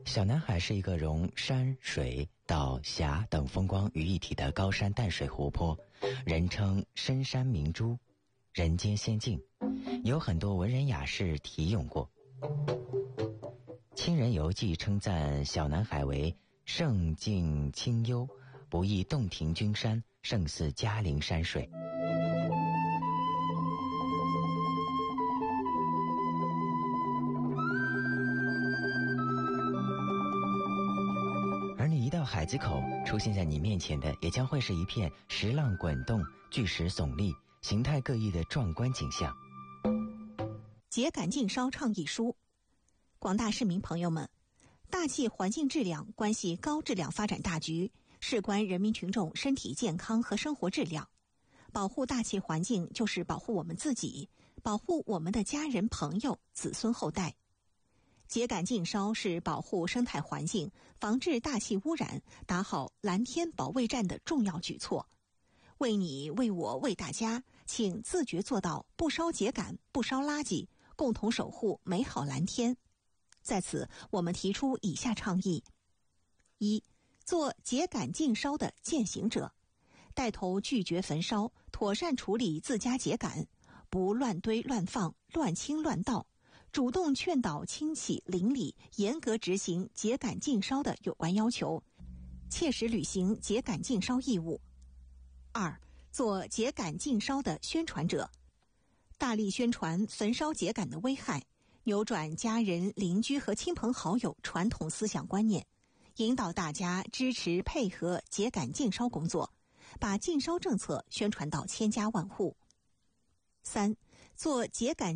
小南海是一个融山水岛峡等风光于一体的高山淡水湖泊，人称深山明珠，人间仙境，有很多文人雅士题咏过。清人游记称赞小南海为胜境清幽，不亦洞庭君山，胜似嘉陵山水。而你一到海子口，出现在你面前的也将会是一片石浪滚动、巨石耸立、形态各异的壮观景象。 秸秆劲烧倡议书。广大市民朋友们，大气环境质量关系高质量发展大局，事关人民群众身体健康和生活质量。保护大气环境就是保护我们自己，保护我们的家人朋友、子孙后代。秸秆劲烧是保护生态环境、防治大气污染、打好蓝天保卫战的重要举措。为你、为我、为大家，请自觉做到不烧秸秆、不烧垃圾，共同守护美好蓝天。在此，我们提出以下倡议：一、做秸秆劲烧的践行者，带头拒绝焚烧，妥善处理自家秸秆，不乱堆乱放、乱倾乱倒，主动劝导亲戚邻里严格执行秸秆劲烧的有关要求，切实履行秸秆劲烧义务。二、做秸秆劲烧的宣传者，大力宣传焚烧秸秆的危害，扭转家人、邻居和亲朋好友传统思想观念，引导大家支持配合秸秆劲烧工作，把劲烧政策宣传到千家万户。三、做秸秆